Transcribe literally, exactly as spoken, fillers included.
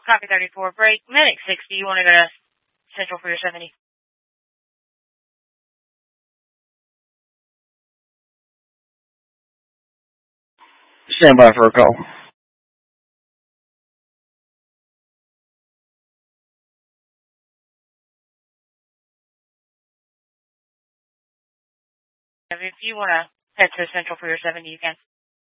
Copy thirty-four, break. Medic sixty, you want to go to Central for your seventy? Stand by for a call. If you want to head to Central for your seventy, you can.